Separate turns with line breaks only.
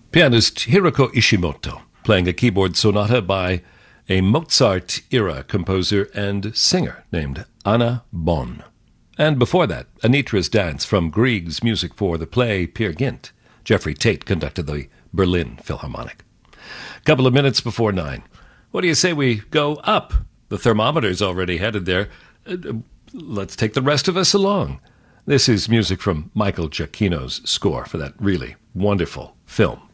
Pianist Hiroko Ishimoto, playing a keyboard sonata by a Mozart-era composer and singer named Anna Bonn. And before that, Anitra's Dance from Grieg's music for the play Peer Gynt. Jeffrey Tate conducted the Berlin Philharmonic. Couple of minutes before 9. What do you say we go up? The thermometer's already headed there. Let's take the rest of us along. This is music from Michael Giacchino's score for that really wonderful film.